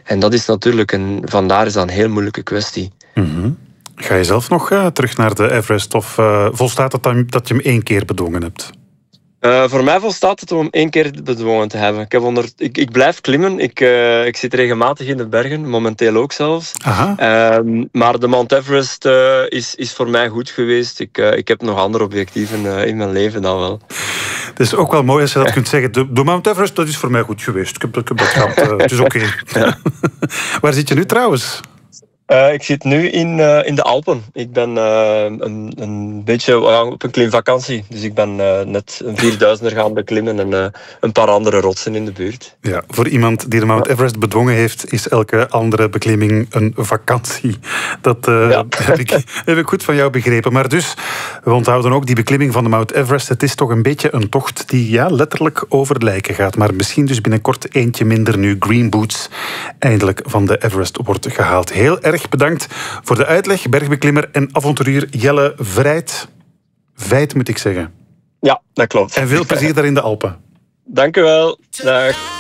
En dat is natuurlijk vandaar is dat een heel moeilijke kwestie. Mm-hmm. Ga je zelf nog terug naar de Everest of volstaat het dan dat je hem 1 keer bedwongen hebt? Voor mij volstaat het om hem 1 keer bedwongen te hebben. Ik blijf klimmen. Ik zit regelmatig in de bergen, momenteel ook zelfs. Maar de Mount Everest is voor mij goed geweest. Ik heb nog andere objectieven in mijn leven dan wel. Het is ook wel mooi als je dat kunt zeggen. De Mount Everest, dat is voor mij goed geweest. Ik heb dat gehad. Het is oké. Ja. Waar zit je nu trouwens? Ik zit nu in de Alpen. Ik ben een beetje op een klimvakantie. Dus ik ben net een 4000er gaan beklimmen en een paar andere rotsen in de buurt. Ja, voor iemand die de Mount Everest bedwongen heeft, is elke andere beklimming een vakantie. Dat heb ik goed van jou begrepen. Maar dus, we onthouden ook die beklimming van de Mount Everest. Het is toch een beetje een tocht die letterlijk over lijken gaat. Maar misschien dus binnenkort eentje minder nu Green Boots eindelijk van de Everest wordt gehaald. Heel erg bedankt voor de uitleg, bergbeklimmer en avonturier Jelle Veit moet ik zeggen. Ja, dat klopt. En veel plezier daar in de Alpen. Dank u wel. Dag.